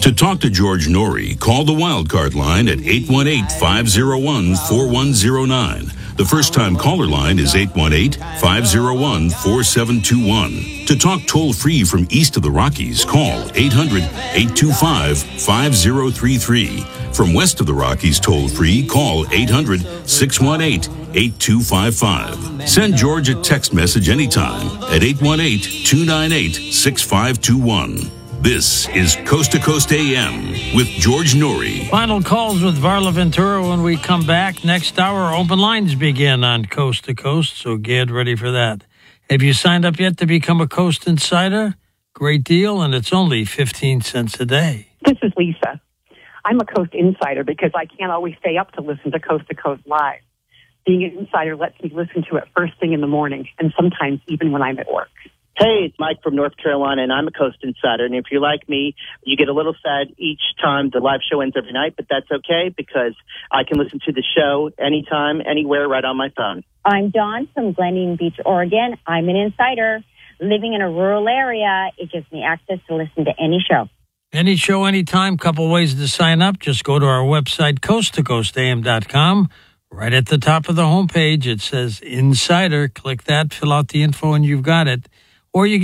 To talk to George Norrie, call the Wildcard line at 818-501-4109. The first-time caller line is 818-501-4721. To talk toll-free from east of the Rockies, call 800-825-5033. From west of the Rockies toll-free, call 800-618-8255. Send George a text message anytime at 818-298-6521. This is Coast to Coast AM with George Norrie. Final calls with Varla Ventura when we come back. Next hour, open lines begin on Coast to Coast, so get ready for that. Have you signed up yet to become a Coast Insider? Great deal, and it's only 15 cents a day. This is Lisa. I'm a Coast Insider because I can't always stay up to listen to Coast Live. Being an insider lets me listen to it first thing in the morning, and sometimes even when I'm at work. Hey, it's Mike from North Carolina, and I'm a Coast Insider. And if you're like me, you get a little sad each time the live show ends every night, but that's okay because I can listen to the show anytime, anywhere, right on my phone. I'm Dawn from Glendian Beach, Oregon. I'm an insider. Living in a rural area, it gives me access to listen to any show. Any show, anytime. Couple ways to sign up. Just go to our website, coasttocoastam.com. Right at the top of the homepage, it says Insider. Click that, fill out the info, and you've got it. Or you